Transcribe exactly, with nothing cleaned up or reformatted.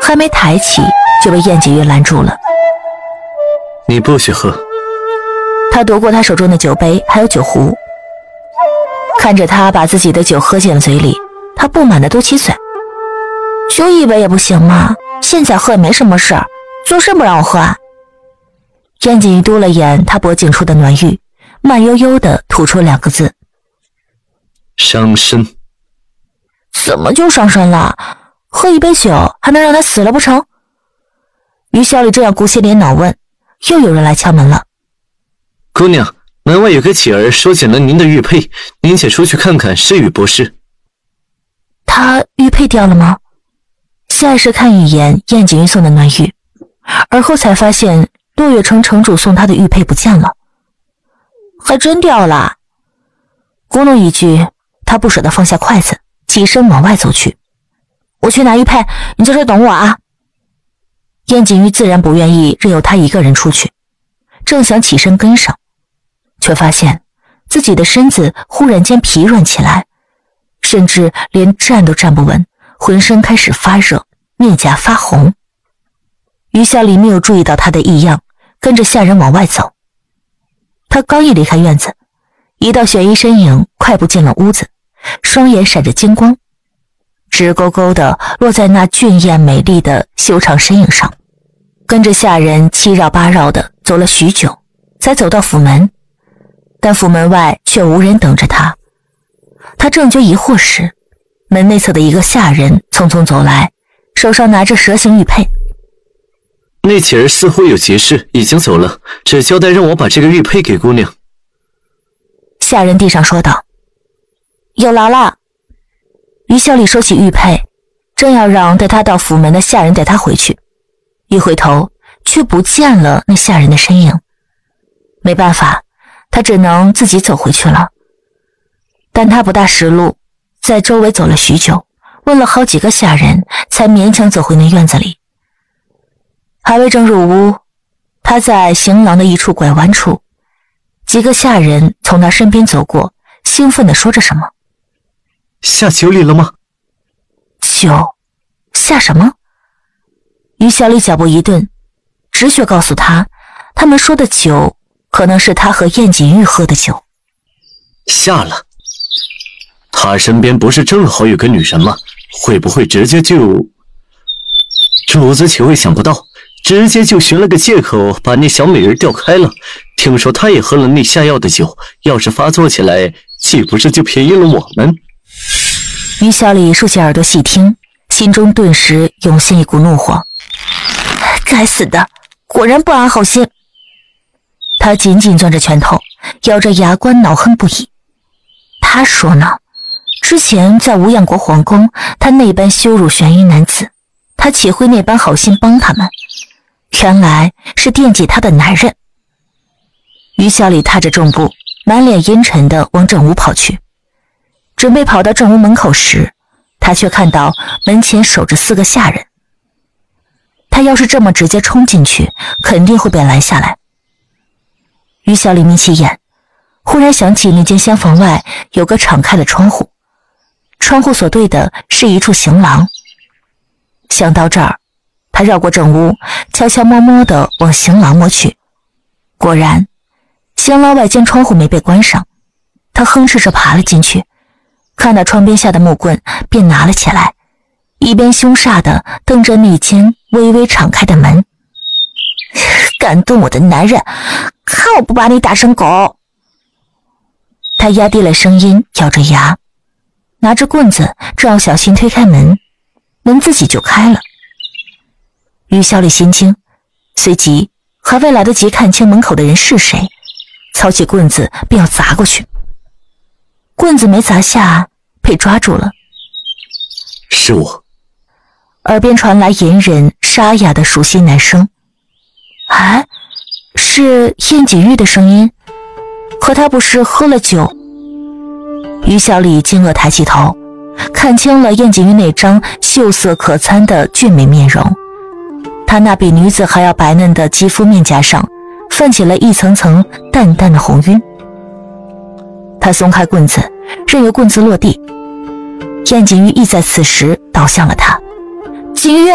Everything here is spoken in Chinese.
还没抬起就被燕锦玉拦住了。 你不许喝。 他夺过他手中的酒杯还有酒壶，看着他把自己的酒喝进了嘴里，他不满地嘟起嘴，就一杯也不行吗？现在喝也没什么事儿，就是不让我喝啊。燕锦玉嘟了眼他脖颈处的暖玉，慢悠悠地吐出两个字： 伤身。 怎么就伤身了？喝一杯酒还能让他死了不成？于小李这样鼓起脸恼问，又有人来敲门了。 姑娘，门外有个乞儿收捡了您的玉佩，您且出去看看是与不是。 他玉佩掉了吗？下意识看一眼燕锦玉送的暖玉，而后才发现落月城城主送他的玉佩不见了。还真掉了。咕哝一句，他不舍得放下筷子，起身往外走去。我去拿玉佩，你在这等我啊。燕锦玉自然不愿意任由他一个人出去，正想起身跟上，却发现自己的身子忽然间疲软起来，甚至连站都站不稳，浑身开始发热，面颊发红。于小李没有注意到他的异样，跟着下人往外走。他刚一离开院子，一道雪衣身影快步进了屋子，双眼闪着金光，直勾勾地落在那俊艳美丽的修长身影上，跟着下人七绕八绕地走了许久，才走到府门，但府门外却无人等着他。他正觉疑惑时，门内侧的一个下人匆匆走来，手上拿着蛇形玉佩。 那乞儿似乎有急事，已经走了，只交代让我把这个玉佩给姑娘。 下人递上说道：有劳了。于小李收起玉佩，正要让带他到府门的下人带他回去，一回头却不见了那下人的身影。没办法，他只能自己走回去了。但他不大识路，在周围走了许久，问了好几个下人，才勉强走回那院子里。还未正入屋，他在行廊的一处拐弯处，几个下人从他身边走过，兴奋地说着什么。 下酒礼了吗？ 酒？下什么？于小李脚步一顿，直觉告诉他，他们说的酒可能是他和燕锦玉喝的酒。 下了。他身边不是正好有个女人吗？会不会直接就……主子岂会想不到，直接就寻了个借口把那小美人调开了。听说他也喝了那下药的酒，要是发作起来，岂不是就便宜了我们？ 于小李竖起耳朵细听，心中顿时涌现一股怒火。该死的，果然不安好心。他紧紧攥着拳头，咬着牙关，恼恨不已。他说呢，之前在无恙国皇宫，他那般羞辱玄衣男子，他岂会那般好心帮他们？原来是惦记他的男人。于小李踏着重步，满脸阴沉地往正屋跑去。准备跑到正屋门口时，他却看到门前守着四个下人。他要是这么直接冲进去，肯定会被拦下来。于小李眯起眼，忽然想起那间厢房外有个敞开的窗户，窗户所对的是一处行廊。想到这儿，他绕过正屋，悄悄摸摸地往行廊摸去。果然，行廊外间窗户没被关上，他哼哧着爬了进去，看到窗边下的木棍，便拿了起来，一边凶煞地瞪着那间微微敞开的门。敢动我的男人，看我不把你打成狗！他压低了声音，咬着牙，拿着棍子正要小心推开门，门自己就开了。于小李心惊，随即还未来得及看清门口的人是谁，操起棍子便要砸过去。棍子没砸下，被抓住了。 是我。 耳边传来隐忍沙哑的熟悉男声。哎，是燕锦玉的声音，可他不是喝了酒？于小李惊愕抬起头，看清了燕锦玉那张秀色可餐的俊美面容。她那比女子还要白嫩的肌肤面颊上泛起了一层层淡淡的红晕。他松开棍子，任由棍子落地。燕锦玉亦在此时倒向了他。锦玉